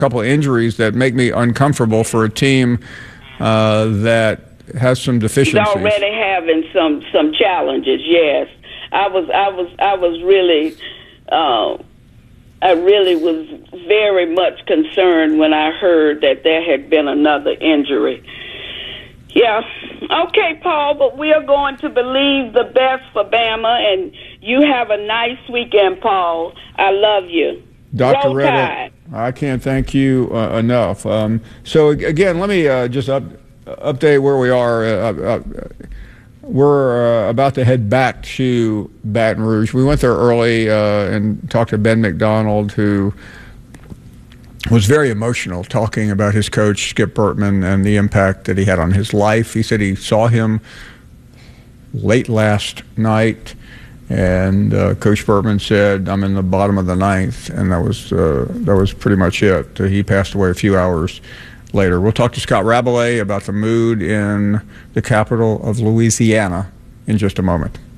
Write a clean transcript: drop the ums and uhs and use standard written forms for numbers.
couple of injuries that make me uncomfortable for a team that has some deficiencies. He's already having some challenges. Yes, I was really. I really was very much concerned when I heard that there had been another injury. Yeah. Okay, Paul, but we are going to believe the best for Bama, and you have a nice weekend, Paul. I love you. Dr. Reddick, I can't thank you enough. So, again, let me just update where we are. We're about to head back to Baton Rouge. We went there early and talked to Ben McDonald, who was very emotional talking about his coach, Skip Bertman, and the impact that he had on his life. He said he saw him late last night, and Coach Bertman said, "I'm in the bottom of the ninth," and that was pretty much it. He passed away a few hours later. We'll talk to Scott Rabelais about the mood in the capital of Louisiana in just a moment.